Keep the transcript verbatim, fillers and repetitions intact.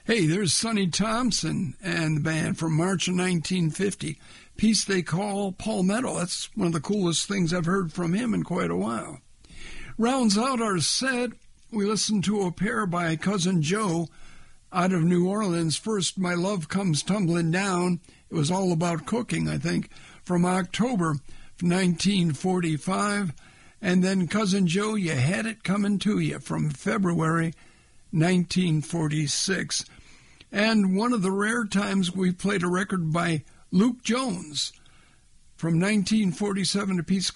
Hey, there's Sonny Thompson and the band from March of nineteen fifty. Piece they call Palmetto. That's one of the coolest things I've heard from him in quite a while. Rounds out our set, we listen to a pair by Cousin Joe out of New Orleans. First, My Love Comes Tumbling Down. It was all about cooking, I think, from October nineteen forty-five. And then Cousin Joe, You Had It Coming to You from February nineteen forty-six. And one of the rare times we played a record by Luke Jones from nineteen forty-seven, a piece